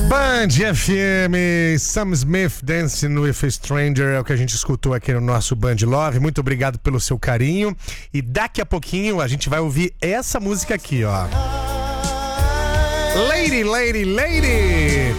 Band FM, Sam Smith, Dancing with a Stranger, é o que a gente escutou aqui no nosso Band Love. Muito obrigado pelo seu carinho. E daqui a pouquinho a gente vai ouvir essa música aqui, ó. Lady, Lady, Lady.